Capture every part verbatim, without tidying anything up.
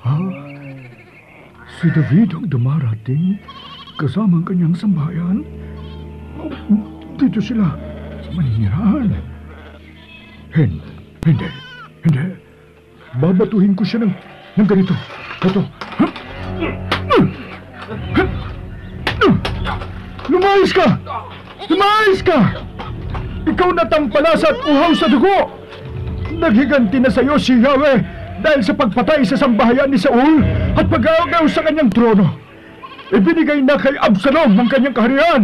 Ha? Si David ang dumarating kasama ang kanyang sambahayan? Dito sila sa maninirahan. Hindi, hindi, hindi. Babatuhin ko siya ng, ng ganito. Ito. Lumayas ka! Lumayas ka! Ikaw natampalas at uhaw sa dugo! Naghiganti na sa iyo si Yahweh dahil sa pagpatay sa sambahayan ni Saul at pag-aagaw sa kanyang trono. Ibinigay na kay Absalom ang kanyang kaharian.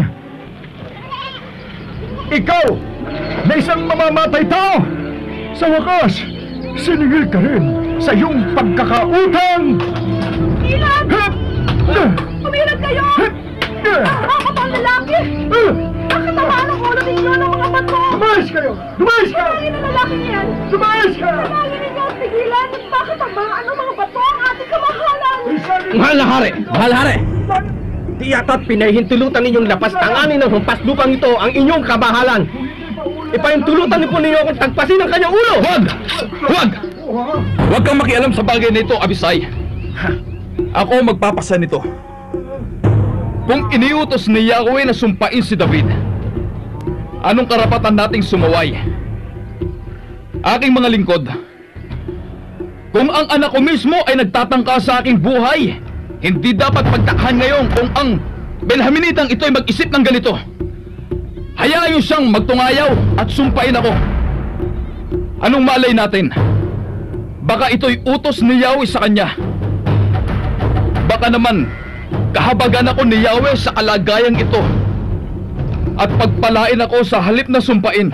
Ikaw na isang mamamatay tao, sa wakas, siningil ka rin sa iyong pagkakautang! Ilan! Umilag kayo! Mga kapal lalaki! Nakatamaan ang ulo ninyo ng mga bato! Lumayas kayo! Lumayas kayo! Dalangin ang lalaking yan! Lumayas kayo! Dalangin ninyo ang tigilan! Bakit ang mga ano mga bato ang ating kamahalan? Mahal na hari! Mahal na hari! Di yata't pinahintulutan ninyong lapastanganin ng humpas lupang ito ang inyong kabahalan! Ipahintulutan niyo po ninyo akong tagpasin ang kanyang ulo! Huwag! Huwag! Huwag kang makialam sa bagay na ito, Abisay. Ako magpapasa nito. Kung iniutos ni Yahweh na sumpain si David, anong karapatan nating sumaway? Aking mga lingkod, kung ang anak ko mismo ay nagtatangka sa aking buhay, hindi dapat pagtakhan ngayon kung ang Benjaminitang ito ay mag-isip ng ganito. Hayaan niyo siyang magtungayaw at sumpain ako. Anong malay natin? Baka ito'y utos ni Yahweh sa kanya. Baka naman kahabagan ako ni Yahweh sa kalagayang ito at pagpalain ako sa halip na sumpain.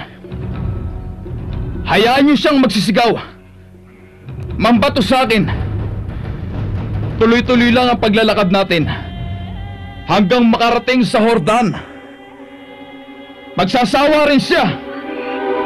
Hayaan niyo siyang magsisigaw, mambato sa akin. Tuloy-tuloy lang ang paglalakad natin hanggang makarating sa Hordan. Magsasawa rin siya